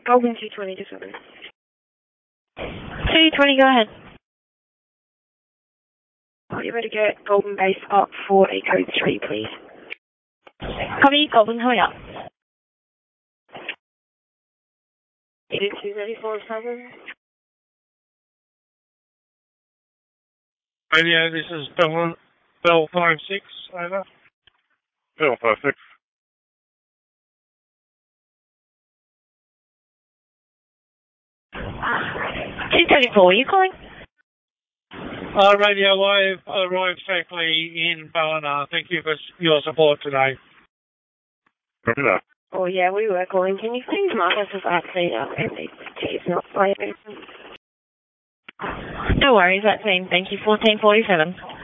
Golden 220 to 7. 220, go ahead. Oh, you better get Golden base up for a code 3, please. Copy, Golden, hurry up. 234-7. Radio, this is Bell 56, over. Bell 56. Ah, 234, are you calling? Radio, I've arrived safely in Ballina. Thank you for your support today. Copy that. Oh, yeah, we were calling. Can you please mark us as update it's not by. No worries, that's me. Thank you, 1447.